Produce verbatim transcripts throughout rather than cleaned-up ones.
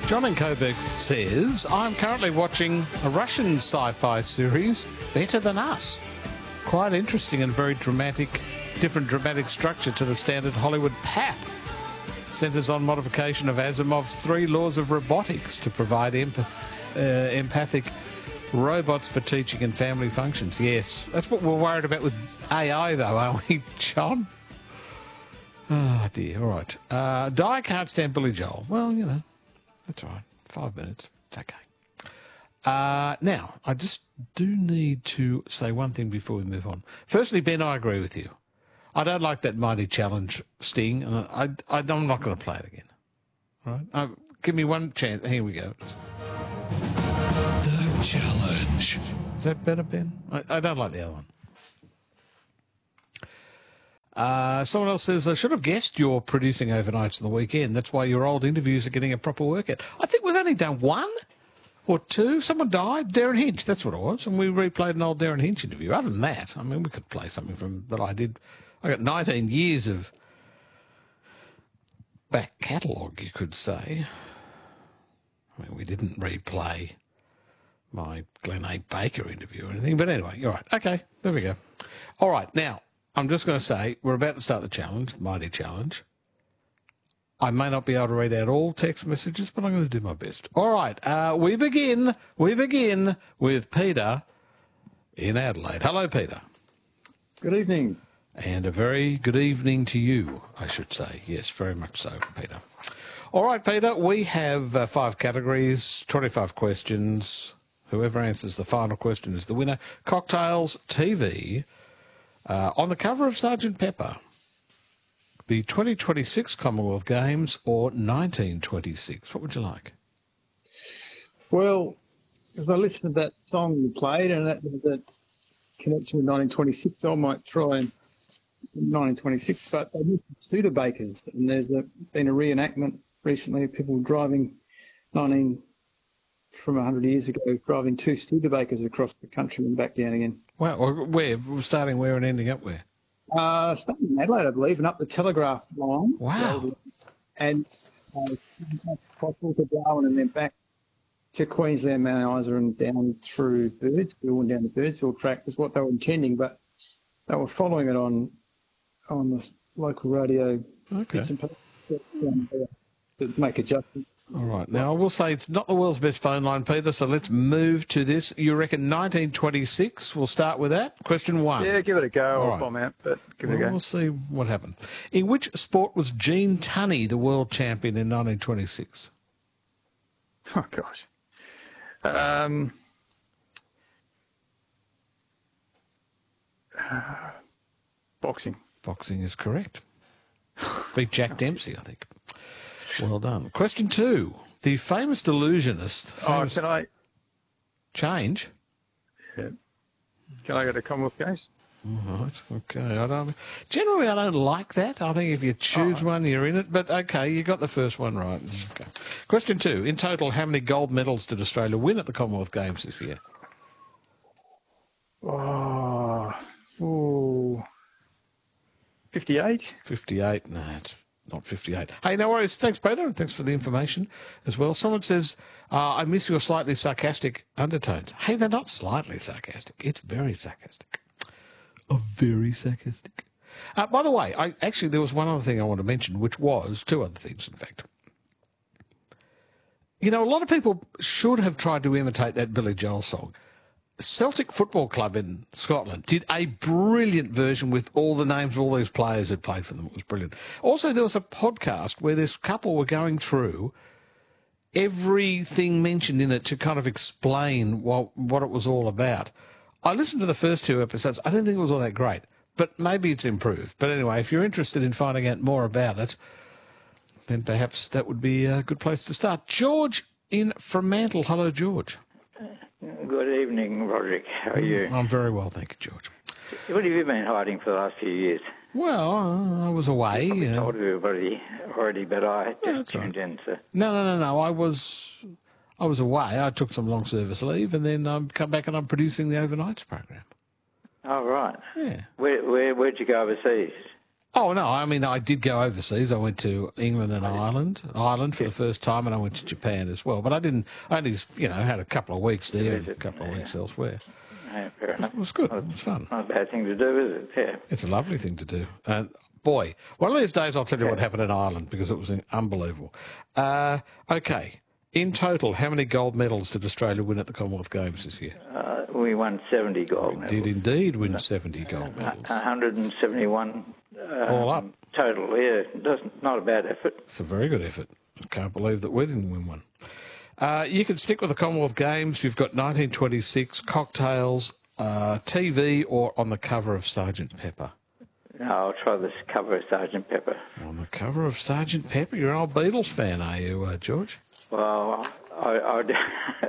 John in Coburg says, I'm currently watching a Russian sci-fi series, Better Than Us. Quite interesting and very dramatic, different dramatic structure to the standard Hollywood pap. Centres on modification of Asimov's three laws of robotics to provide empath, uh, empathic robots for teaching and family functions. Yes, that's what we're worried about with A I, though, aren't we, John? Oh, dear. All right. Uh, Di can't stand Billy Joel. Well, you know, that's all right. Five minutes. It's okay. Uh, now, I just do need to say one thing before we move on. Firstly, Ben, I agree with you. I don't like that Mighty Challenge sting, and I, I, I'm not going to play it again. All right? Uh, give me one chance. Here we go. The Challenge. Is that better, Ben? I, I don't like the other one. Uh, someone else says, I should have guessed you're producing overnights on the weekend. That's why your old interviews are getting a proper workout. I think we've only done one or two. Someone died. Darren Hinch, that's what it was. And we replayed an old Darren Hinch interview. Other than that, I mean, we could play something from that I did. I got nineteen years of back catalogue, you could say. I mean, we didn't replay my Glenn A. Baker interview or anything. But anyway, all right. Okay, there we go. All right, now, I'm just going to say, we're about to start the challenge, the Mighty Challenge. I may not be able to read out all text messages, but I'm going to do my best. All right, uh, we begin, we begin with Peter in Adelaide. Hello, Peter. Good evening. And a very good evening to you, I should say. Yes, very much so, Peter. All right, Peter, we have uh, five categories, twenty-five questions. Whoever answers the final question is the winner. Cocktails, T V. Uh, on the cover of Sergeant Pepper, the twenty twenty-six Commonwealth Games or nineteen twenty-six? What would you like? Well, as I listened to that song you played and that, that connection with nineteen twenty-six, I might try and nineteen twenty-six, but they used Studebakers, and there's a, been a reenactment recently of people driving nineteen from one hundred years ago, driving two Studebakers across the country and back down again. Wow, or where? Starting where and ending up where? Uh, starting in Adelaide, I believe, and up the Telegraph line. Wow. And uh, possible to Darwin and then back to Queensland, Mount Isa and down through Birdsville and down the Birdsville track was what they were intending, but they were following it on on the local radio. Okay. Bits and pieces, um, to make adjustments. All right. Now, I will say it's not the world's best phone line, Peter, so let's move to this. You reckon nineteen twenty-six? We'll start with that. Question one. Yeah, give it a go. I'll right. bomb out, but give well, it a go. We'll see what happened. In which sport was Gene Tunney the world champion in nineteen twenty-six? Oh, gosh. Um, uh, boxing. Boxing is correct. Beat Jack Dempsey, I think. Well done. Question two. The famous illusionist... Famous oh, can I... Change? Yeah. Can I go to Commonwealth Games? All right. Okay. I don't... Generally, I don't like that. I think if you choose oh. one, you're in it. But, okay, you got the first one right. Okay. Question two. In total, how many gold medals did Australia win at the Commonwealth Games this year? Oh... Ooh. fifty-eight? fifty-eight. No, it's... Not fifty-eight. Hey, no worries. Thanks, Peter, and thanks for the information as well. Someone says, uh, I miss your slightly sarcastic undertones. Hey, they're not slightly sarcastic. It's very sarcastic. Oh, very sarcastic. Uh, by the way, I actually, there was one other thing I want to mention, which was, two other things, in fact. You know, a lot of people should have tried to imitate that Billy Joel song. Celtic Football Club in Scotland did a brilliant version with all the names of all these players who'd played for them. It was brilliant. Also, there was a podcast where this couple were going through everything mentioned in it to kind of explain what, what it was all about. I listened to the first two episodes. I didn't think it was all that great, but maybe it's improved. But anyway, if you're interested in finding out more about it, then perhaps that would be a good place to start. George in Fremantle. Hello, George. Good evening, Roderick. How are you? I'm very well, thank you, George. What have you been hiding for the last few years? Well, uh, I was away. I uh, told everybody already, but I Yeah, just tuned right. in. So. No, no, no, no. I was, I was away. I took some long service leave, and then I've come back and I'm producing the overnights program. Oh, right. Yeah. Where, where, where'd you go overseas? Oh, no, I mean, I did go overseas. I went to England and Ireland, Ireland for the first time, and I went to Japan as well. But I didn't, I only, you know, had a couple of weeks there and a couple of weeks elsewhere. Yeah, fair enough. It was good. It was fun. Not a bad thing to do, is it? Yeah. It's a lovely thing to do. And, boy, one of these days I'll tell you what happened in Ireland because it was unbelievable. Uh, okay. In total, how many gold medals did Australia win at the Commonwealth Games this year? Uh, we won seventy gold We medals. did indeed win seventy gold medals. one hundred seventy-one uh, All up. total, yeah. Doesn't, not a bad effort. It's a very good effort. I can't believe that we didn't win one. Uh, you can stick with the Commonwealth Games. You've got nineteen twenty-six, cocktails, uh, T V, or on the cover of Sergeant Pepper. No, I'll try this cover of Sergeant Pepper. On the cover of Sergeant Pepper? You're an old Beatles fan, are you, uh, George? Well, I, I, do,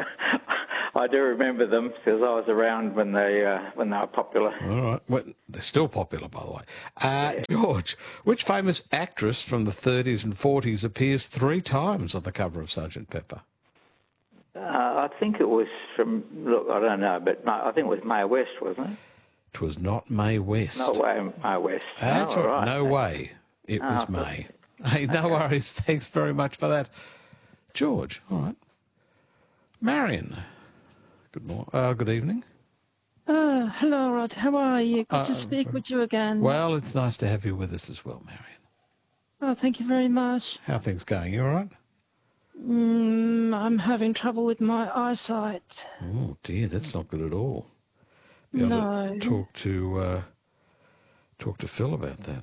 I do remember them because I was around when they uh, when they were popular. All right. Well, they're still popular, by the way. Uh, George, which famous actress from the thirties and forties appears three times on the cover of Sergeant Pepper? Uh, I think it was from, look, I don't know, but I think it was Mae West, wasn't it? It was not Mae West. No way, Mae West. That's oh, right. right. No way. It Oh, was May. Hey, no worries. Thanks very much for that. George, all right. Marion, good morning. Uh, good evening. Oh, hello, Rod. How are you? Good Uh, to speak with you again. Well, it's nice to have you with us as well, Marion. Oh, thank you very much. How are things going? You all right? Mm, I'm having trouble with my eyesight. Oh, dear, that's not good at all. Be able No. to talk to, uh, talk to Phil about that.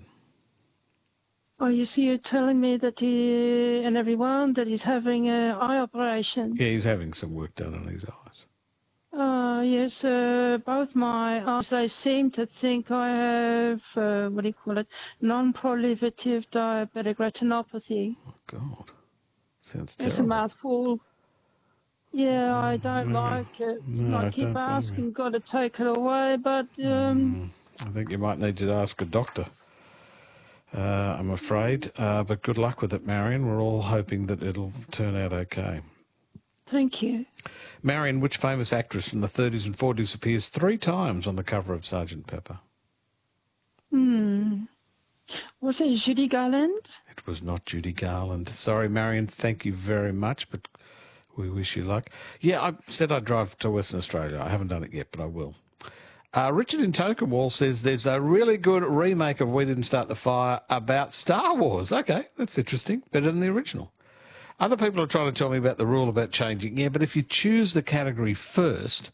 Oh, you see, you're telling me that he and everyone that he's having an eye operation. Yeah, he's having some work done on his eyes. Uh, yes, uh, both my eyes, they seem to think I have, uh, what do you call it, non-proliferative diabetic retinopathy. Oh, God. Sounds It's a terrible. mouthful. Yeah, I don't No, like it. no, I I keep don't blame asking God to take it away, but um, I think you might need to ask a doctor. Uh, I'm afraid, uh, but good luck with it, Marion. We're all hoping that it'll turn out okay. thank you. Marion, which famous actress from the thirties and forties appears three times on the cover of Sergeant Pepper? Hmm. Was it Judy Garland? It was not Judy Garland. Sorry, Marion, thank you very much, but we wish you luck. Yeah, I said I'd drive to Western Australia. I haven't done it yet, but I will. Uh, Richard in Tokemwall says there's a really good remake of We Didn't Start the Fire about Star Wars. Okay, that's interesting. Better than the original. Other people are trying to tell me about the rule about changing. Yeah, but if you choose the category first,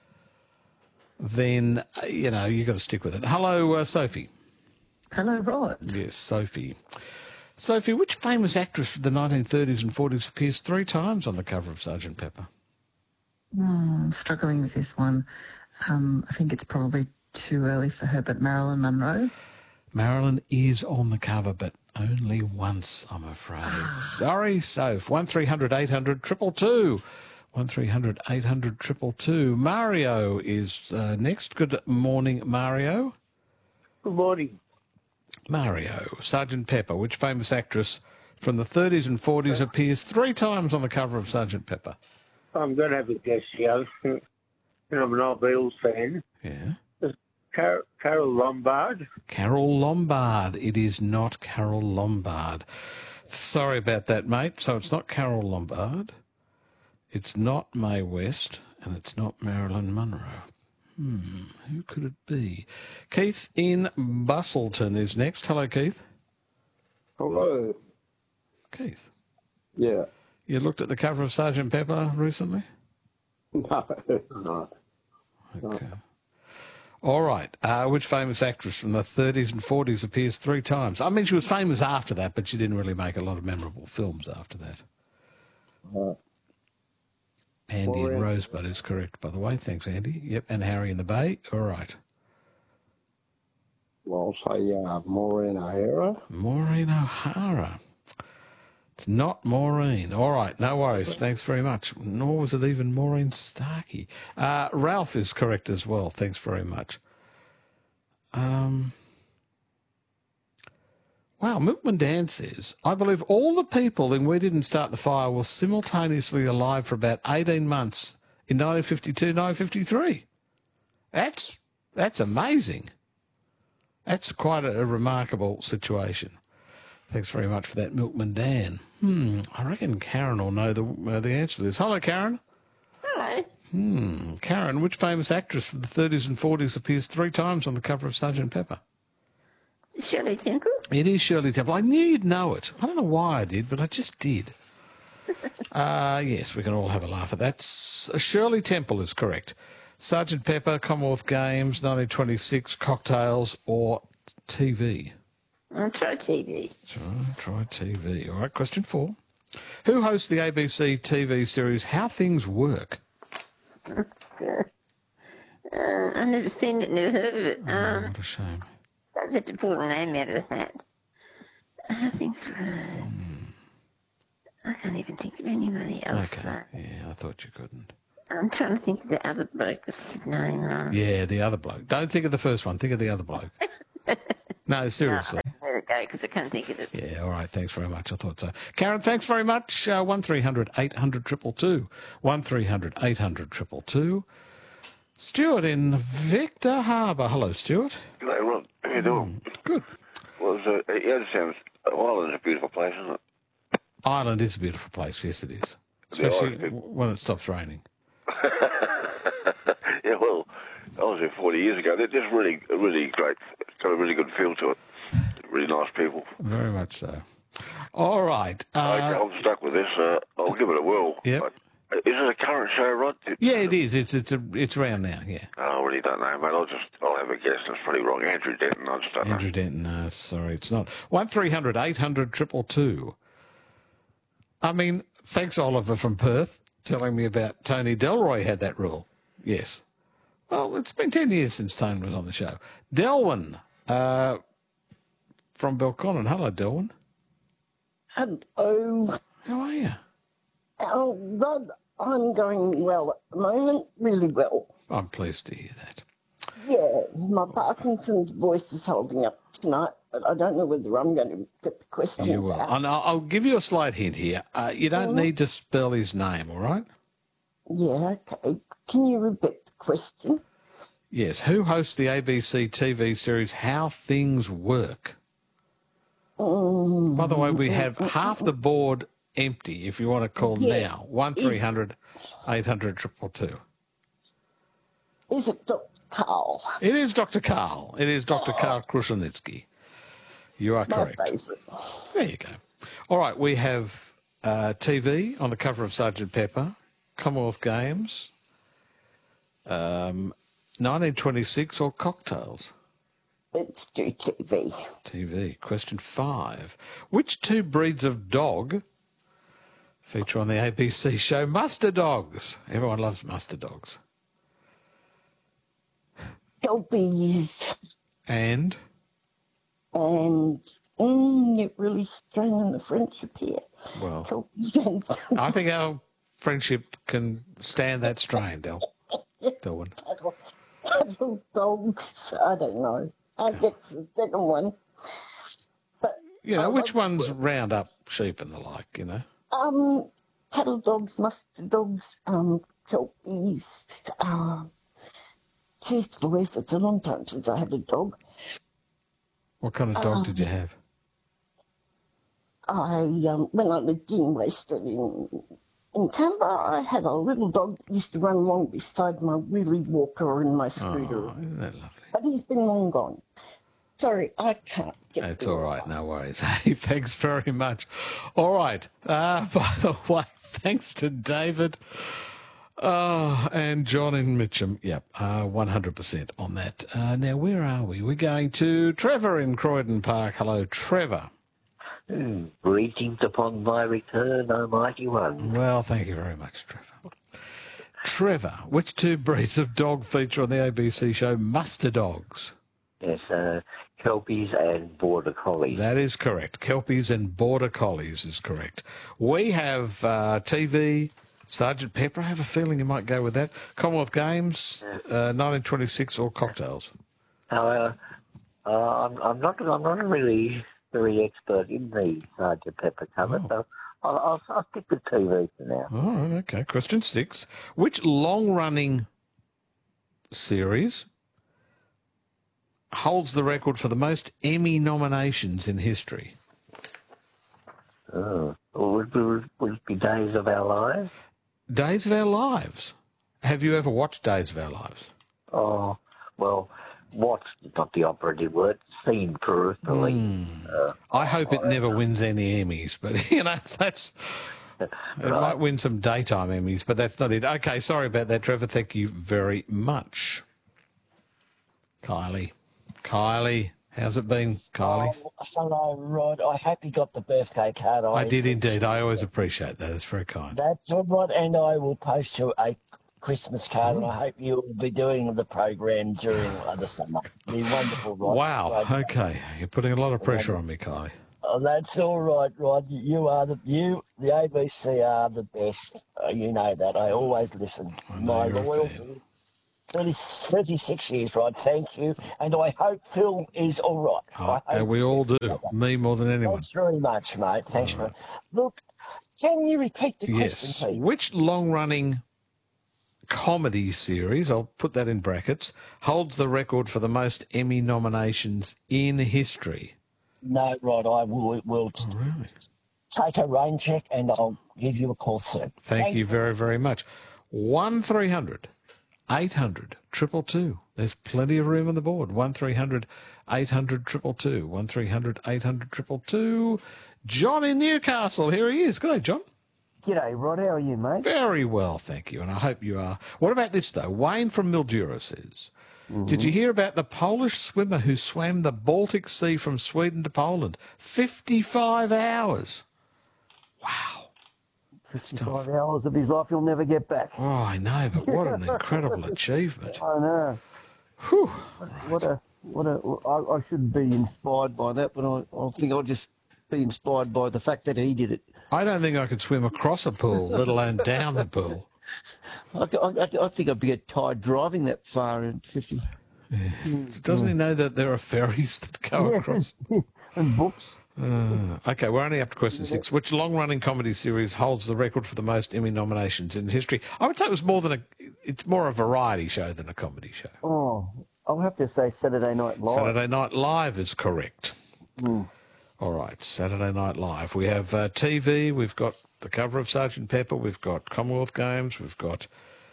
then, uh, you know, you've got to stick with it. Hello, uh, Sophie. Hello, Rod. Yes, Sophie. Sophie, which famous actress from the nineteen thirties and forties appears three times on the cover of Sergeant Pepper? Mm, struggling with this one. Um, I think it's probably too early for her, but Marilyn Monroe. Marilyn is on the cover, but only once, I'm afraid. Sorry, Soph. one three hundred eight hundred two two two. one three hundred eight hundred two two two. Mario is uh, next. Good morning, Mario. Good morning. Mario, Sergeant Pepper, which famous actress from the thirties and forties appears three times on the cover of Sergeant Pepper? I'm going to have a guess here. And I'm an old Beatles fan. Yeah. Car- Carol Lombard. Carol Lombard. It is not Carol Lombard. Sorry about that, mate. So it's not Carol Lombard. It's not Mae West. And it's not Marilyn Monroe. Hmm, who could it be? Keith in Bustleton is next. Hello, Keith. Hello. Keith. Yeah. You looked at the cover of Sergeant Pepper recently? No, no. Okay. All right. Uh, which famous actress from the thirties and forties appears three times? I mean, she was famous after that, but she didn't really make a lot of memorable films after that. Uh, Andy and Maureen. Rosebud is correct, by the way. Thanks, Andy. Yep, and Harry in the Bay. All right. well, I'll say uh, Maureen O'Hara. Maureen O'Hara. It's not Maureen. All right, no worries. Thanks very much. Nor was it even Maureen Starkey. Uh, Ralph is correct as well. Thanks very much. Um, wow, Milkman Dan says, I believe all the people in We Didn't Start the Fire were simultaneously alive for about eighteen months in nineteen fifty-two, nineteen fifty-three. That's, that's amazing. That's quite a, a remarkable situation. Thanks very much for that, Milkman Dan. Hmm, I reckon Karen will know the uh, the answer to this. Hello, Karen. Hello. Hmm, Karen, which famous actress from the thirties and forties appears three times on the cover of Sergeant Pepper? Shirley Temple. It is Shirley Temple. I knew you'd know it. I don't know why I did, but I just did. uh, yes, we can all have a laugh at that. S- Shirley Temple is correct. Sergeant Pepper, Commonwealth Games, nineteen twenty-six, Cocktails, or T V? I'll try T V. Try, try T V. All right, question four. Who hosts the A B C T V series How Things Work? Uh, I've never seen it, never heard of it. Oh, Um, what a shame. I'd have to pull a name out of the hat. I think so. Mm. I can't even think of anybody else. Okay, So yeah, I thought you couldn't. I'm trying to think of the other bloke. What's his name? Um, Yeah, the other bloke. Don't think of the first one. Think of the other bloke. No, seriously. There we go, because I can't think of it. Yeah, all right. Thanks very much. I thought so. Karen, thanks very much. Uh, one three hundred eight hundred two two two. one three hundred eight hundred two two two. Stuart in Victor Harbour. Hello, Stuart. G'day, Rod. How you doing? Good. Well, so, uh, yeah, it sounds, Ireland's a beautiful place, isn't it? Ireland is a beautiful place. Yes, it is. Yeah, Especially I- when it stops raining. Yeah, well, I was there forty years ago. They're just really, really great. It's got a really good feel to it. Really nice people. Very much so. All right. Uh, okay, I'm stuck with this. Uh, I'll give it a whirl. Yep. But, uh, is it a current show, Rod? yeah, it is. It's it's a, it's around now. Yeah. I really don't know, mate. I'll just, I'll have a guess. That's pretty wrong. Andrew Denton, I just don't Andrew Denton. No, sorry, it's not. One three hundred eight hundred two two two. I mean, thanks, Oliver from Perth, telling me about Tony Delroy had that rule. Yes. Well, it's been ten years since Tony was on the show. Delwyn uh, from Belconnen. Hello, Delwyn. Hello. How are you? Oh, Rod, I'm going well at the moment, really well. I'm pleased to hear that. Yeah, my Parkinson's voice is holding up tonight, but I don't know whether I'm going to get the questions You will. out. And I'll, I'll give you a slight hint here. Uh, you don't need to spell his name, all right? Yeah, okay. Can you repeat the question? Yes. Who hosts the A B C T V series How Things Work? Mm, By the way, we have half the board empty if you want to call Yeah. now. one three hundred eight hundred two two two. is it Doctor Carl? It is Doctor Carl. It is Doctor Carl Krushenitsky. You are My correct. favourite. There you go. All right, we have uh, T V on the cover of Sergeant Pepper, Commonwealth Games, um, nineteen twenty-six, or Cocktails. Let's do T V. T V. Question five. Which two breeds of dog feature on the A B C show Muster Dogs? Everyone loves Muster Dogs. Kelpies. And And mm, you're really straining the friendship here. well, Kelpies and I think our friendship can stand that strain, Del. Delwyn. cattle, cattle dogs. I don't know. I get the second one. But You know, I which love- ones round up sheep and the like, you know? Um, cattle dogs, muster dogs, um, kelpies. Um, geez Louise, it's a long time since I had a dog. What kind of dog did you have? I, um, when I lived in Western in, in Canberra, I had a little dog that used to run along beside my wheelie walker and my scooter. Oh, isn't that lovely? But he's been long gone. Sorry, I can't get It's through all it. right, no worries. Hey, thanks very much. All right. Uh, by the way, thanks to David uh, and John in Mitcham. Yep, uh, one hundred percent on that. Uh, now, where are we? We're going to Trevor in Croydon Park. Hello, Trevor. Mm, greetings upon my return, O mighty one. Well, thank you very much, Trevor. Trevor, which two breeds of dog feature on the A B C show Muster Dogs? Yes, uh, Kelpies and Border Collies. That is correct. Kelpies and Border Collies is correct. We have uh, T V, Sergeant Pepper. I have a feeling you might go with that. Commonwealth Games, uh, nineteen twenty-six, or Cocktails. Uh, uh, I'm, I'm not. I'm not really very expert in the Sergeant Pepper cover, Oh. so I'll, I'll, I'll stick with T V for now. All right, okay. Question six. Which long-running series holds the record for the most Emmy nominations in history? Oh, would, would, would it be Days of Our Lives? Days of Our Lives. Have you ever watched Days of Our Lives? Oh, well, what's not the operative word? Seen truthfully. Mm. Uh, I hope it never wins any Emmys, but, you know, that's... It Right. might win some daytime Emmys, but that's not it. Okay, sorry about that, Trevor. Thank you very much. Kylie. Kylie, how's it been, Kylie? Oh, hello, Rod. I hope you got the birthday card. I did indeed. I always appreciate that. It's very kind. That's all right, and I will post you a Christmas card, and I hope you will be doing the program during uh, the summer. Be wonderful, Rod. Wow. Right. Okay. You're putting a lot of pressure on me, Kylie. Oh, that's all right, Rod. You are the you, the A B C are the best. Uh, you know that. I always listen. My you're a loyalty. thirty, thirty-six years, Rod. Thank you, and I hope Phil is all right. Oh, I hope and we all do. Me more than anyone. Thanks very much, mate. Thanks for Look, can you repeat the Yes. question, please? Which long-running comedy series, I'll put that in brackets, holds the record for the most Emmy nominations in history? No, Rod, I will, will really? take a rain check and I'll give you a call soon. Thank Thanks. you very, very much. one three hundred eight hundred two two two. There's plenty of room on the board. one three hundred eight hundred two two two. one three hundred eight hundred two two two. John in Newcastle. Here he is. Good day, John. G'day, Rod. How are you, mate? Very well, thank you, and I hope you are. What about this, though? Wayne from Mildura says, Mm-hmm. did you hear about the Polish swimmer who swam the Baltic Sea from Sweden to Poland? fifty-five hours. Wow. fifty-five hours of his life he'll never get back. Oh, I know, but what an incredible achievement. I know. Whew. What a, what a, I, I should be inspired by that, but I, I think I'll just be inspired by the fact that he did it. I don't think I could swim across a pool, let alone down the pool. I, I, I think I'd get tired driving that far in fifty. Doesn't he know that there are ferries that go Yeah. across? And books. Uh, okay, we're only up to question six. Which long-running comedy series holds the record for the most Emmy nominations in history? I would say it was more than a. It's more a variety show than a comedy show. Oh, I'll have to say Saturday Night Live. Saturday Night Live is correct. Mm. All right, Saturday Night Live. We have uh, T V. We've got the cover of Sergeant Pepper. We've got Commonwealth Games. We've got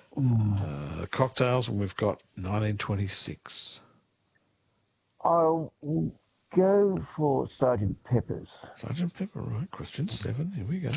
uh, cocktails, and we've got nineteen twenty-six. I'll go for Sergeant Pepper's. Sergeant Pepper, right. Question seven. Here we go.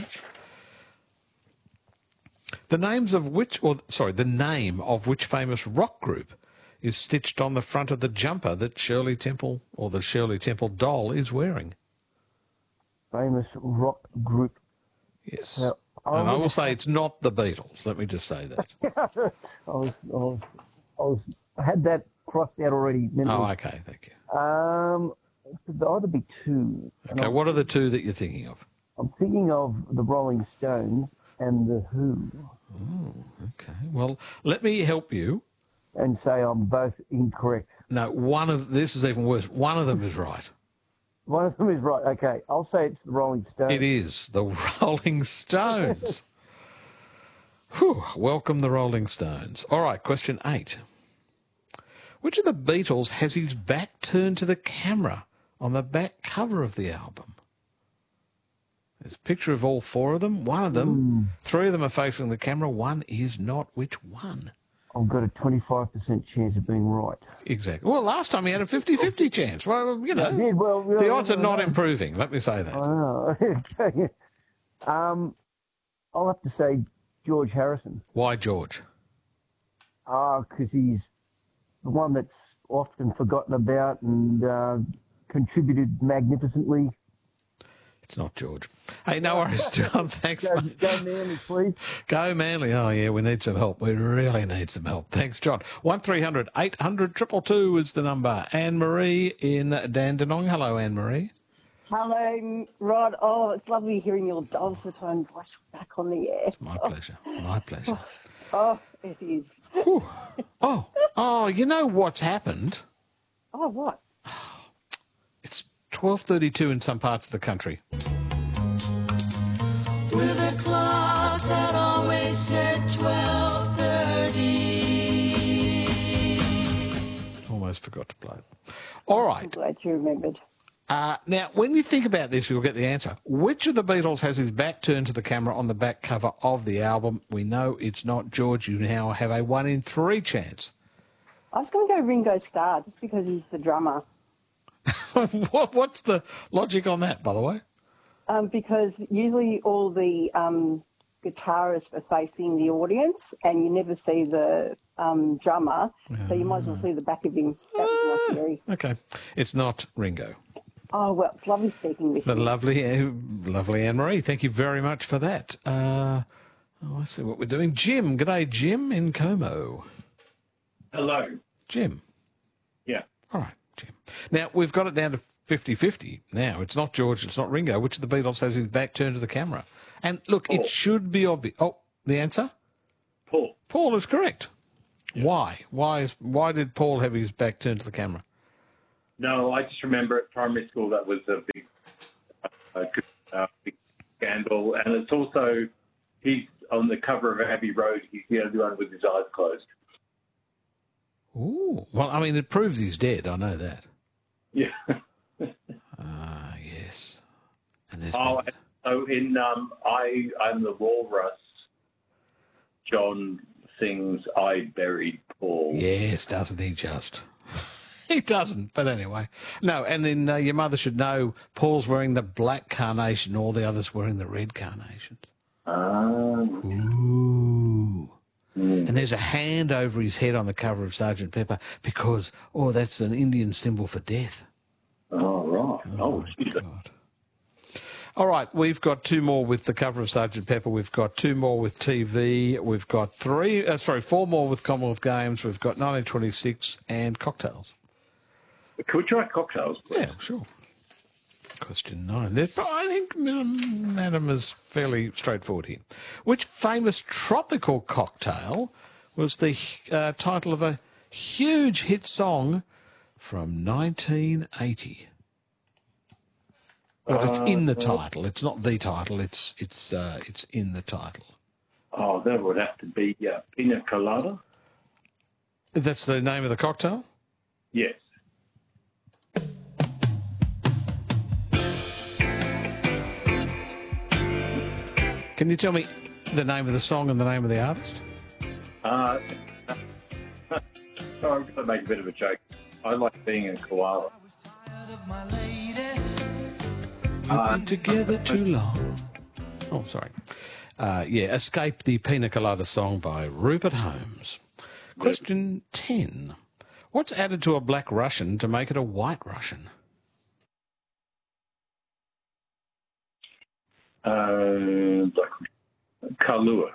The names of which, or sorry, the name of which famous rock group is stitched on the front of the jumper that Shirley Temple, or the Shirley Temple doll, is wearing? Famous rock group. Yes. Now, And I I'm will say it's not the Beatles. Let me just say that. I was, I was, I was, I had that crossed out already. mentally. Oh, okay. Thank you. Um, it could either be two. And Okay, I'm, what are the two that you're thinking of? I'm thinking of the Rolling Stones and the Who, Oh, okay. Well, let me help you. and say I'm both incorrect. No, one of this is even worse. One of them is right. One of them is right. Okay, I'll say it's the Rolling Stones. It is the Rolling Stones. Whew, welcome the Rolling Stones. All right, question eight. Which of the Beatles has his back turned to the camera on the back cover of the album? There's a picture of all four of them. One of them, three of them are facing the camera. One is not. Which one? I've got a twenty-five percent chance of being right. Exactly. Well, last time he had a fifty-fifty chance. Well, you know, I did, well, the well, odds are well, not well. improving, let me say I that. know. Okay. um, I'll have to say George Harrison. Why George? Ah, because he's the one that's often forgotten about and uh, contributed magnificently. It's not George. Hey, no worries, John. Thanks, Go, mate. go Manly, please. Go Manly. Oh, yeah, we need some help. We really need some help. Thanks, John. one three hundred eight hundred two two two is the number. Anne-Marie in Dandenong. Hello, Anne-Marie. Hello, Rod. Oh, it's lovely hearing your dulcet tone voice back on the air. My pleasure. My pleasure. Oh, it is. Oh, oh, you know what's happened? Oh, what? It's twelve thirty-two in some parts of the country. With a clock that always said twelve thirty. Almost forgot to play it. All I'm right. glad you remembered. Uh, now, when you think about this, you'll get the answer. Which of the Beatles has his back turned to the camera on the back cover of the album? We know it's not George. You now have a one in three chance. I was going to go Ringo Starr just because he's the drummer. what, what's the logic on that, by the way? Um, because usually all the um, guitarists are facing the audience and you never see the um, drummer, so you might as well see the back of him. That was my theory. Okay. It's not Ringo. Oh, well, it's lovely speaking with The you. lovely, uh, lovely Anne-Marie. Thank you very much for that. Uh, oh, I see what we're doing. Jim. G'day, Jim in Como. Hello. Jim. Yeah. All right, Jim. Now, we've got it down to fifty-fifty now. It's not George, it's not Ringo. Which of the Beatles has his back turned to the camera? And look, Paul. it should be obvious. Oh, the answer? Paul. Paul is correct. Yeah. Why? Why is why did Paul have his back turned to the camera? No, I just remember at primary school that was a big, uh, uh, big scandal. And it's also, he's on the cover of Abbey Road. He's the only one with his eyes closed. Ooh. Well, I mean, it proves he's dead. I know that. Yeah. Ah, yes. And there's Oh, and so in um, I, I'm the Walrus, John sings I Buried Paul. Yes, doesn't he just? He doesn't, but anyway. No, and then uh, your mother should know Paul's wearing the black carnation, all the others wearing the red carnations. Um, Ooh. Mm. And there's a hand over his head on the cover of Sergeant Pepper because, oh, that's an Indian symbol for death. Oh, right. Oh, oh God. All right, we've got two more with the cover of Sergeant Pepper. We've got two more with T V. We've got three, uh, sorry, four more with Commonwealth Games. We've got nineteen twenty-six and cocktails. Could we try cocktails, please? Yeah, sure. Question nine. There, I think Madam is fairly straightforward here. Which famous tropical cocktail was the uh, title of a huge hit song from nineteen eighty? Well, it's in the title. It's not the title. It's it's uh, it's in the title. Oh, that would have to be uh, Pina Colada. That's the name of the cocktail? Yes. Can you tell me the name of the song and the name of the artist? Uh, sorry, I'm going to make a bit of a joke. I like being a koala. We've been together too long. Oh, sorry. Uh, yeah, Escape the Pina Colada song by Rupert Holmes. Question ten. What's added to a black Russian to make it a white Russian? Uh, Kahlua.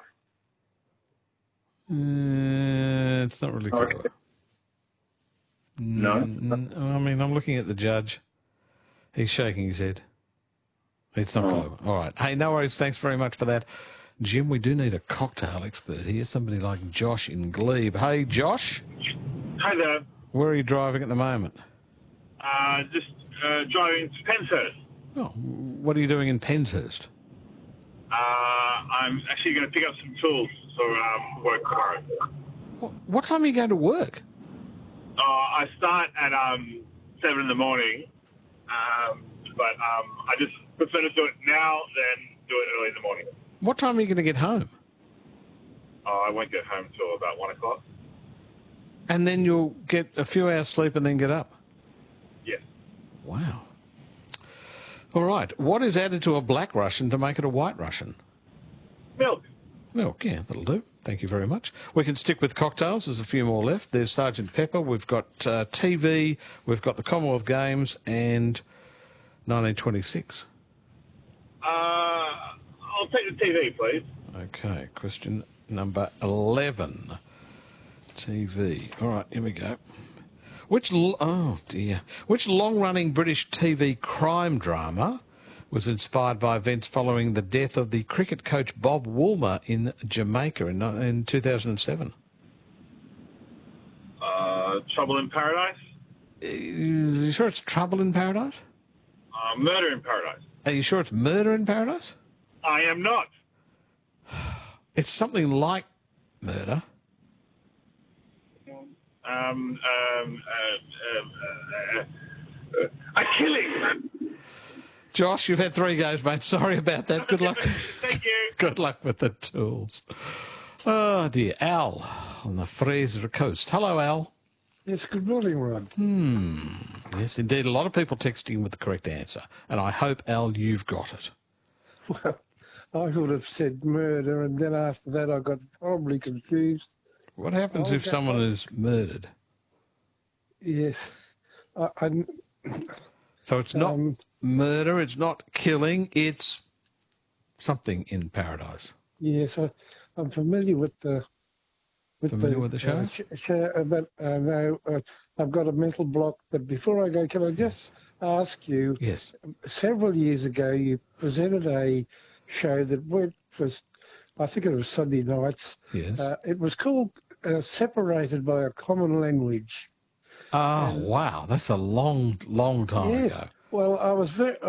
Uh, it's not really clear. Okay. No? Mm, I mean, I'm looking at the judge. He's shaking his head. It's not Oh. clear. All right. Hey, no worries. Thanks very much for that. Jim, we do need a cocktail expert here, somebody like Josh in Glebe. Hey, Josh. Hi there. Where are you driving at the moment? Uh, just uh, driving to Penshurst. Oh, what are you doing in Penshurst? Uh, I'm actually going to pick up some tools for um, work tomorrow. What, what time are you going to work? Uh, I start at um, seven in the morning, um, but um, I just prefer to do it now than do it early in the morning. What time are you going to get home? Uh, I won't get home until about one o'clock. And then you'll get a few hours sleep and then get up? Yes. Wow. All right. What is added to a black Russian to make it a white Russian? Milk. Milk, yeah, that'll do. Thank you very much. We can stick with cocktails. There's a few more left. There's Sergeant Pepper. We've got uh, T V. We've got the Commonwealth Games and nineteen twenty-six. Uh, I'll take the T V, please. Okay, question number eleven. T V. All right, here we go. Which, l- oh dear, which long-running British T V crime drama was inspired by events following the death of the cricket coach Bob Woolmer in Jamaica in, in two thousand seven? Uh, Trouble in Paradise? Are you sure it's Trouble in Paradise? Uh, Murder in Paradise. Are you sure it's Murder in Paradise? I am not. It's something like murder. Um, um, uh, uh, uh, uh, a killing. Josh, you've had three goes, mate. Sorry about that. Good luck. Thank you. Good luck with the tools. Oh, dear. Al on the Fraser Coast. Hello, Al. Yes, good morning, Rod. Hmm. Yes, indeed. A lot of people texting with the correct answer. And I hope, Al, you've got it. Well, I would have said murder, and then after that I got horribly confused. What happens if someone is murdered? Yes. I, I, So it's not Um, murder, it's not killing, it's something in paradise. yes, I, I'm familiar with the... With Familiar the, with the show? Uh, sh- show uh, but uh, no, uh, I've got a mental block. But before I go, can I just ask you? Yes. Several years ago, you presented a show that went for, I think it was Sunday nights. Yes. Uh, it was called uh, Separated by a Common Language. Oh, wow. That's a long, long time Yeah. ago. Well, I was very,